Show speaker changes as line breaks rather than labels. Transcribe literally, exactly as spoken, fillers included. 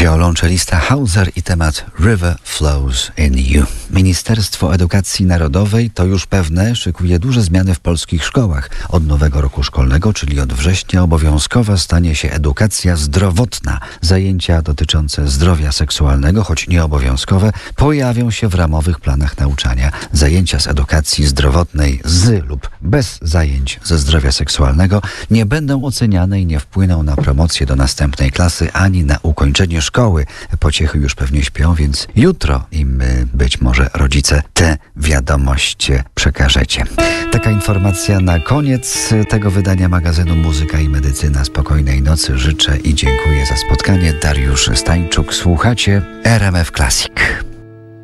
Wiolonczelista Hauser i temat River Flows in You. Ministerstwo Edukacji Narodowej, to już pewne, szykuje duże zmiany w polskich szkołach. Od nowego roku szkolnego, czyli od września, obowiązkowa stanie się edukacja zdrowotna. Zajęcia dotyczące zdrowia seksualnego, choć nieobowiązkowe, pojawią się w ramowych planach nauczania. Zajęcia z edukacji zdrowotnej z lub bez zajęć ze zdrowia seksualnego nie będą oceniane i nie wpłyną na promocję do następnej klasy ani na ukończenie szkoły. Pociechy już pewnie śpią, więc jutro im być może rodzice tę wiadomość przekażecie. Taka informacja na koniec tego wydania magazynu Muzyka i Medycyna. Spokojnej nocy życzę i dziękuję za spotkanie. Dariusz Stańczuk, słuchacie R M F Classic.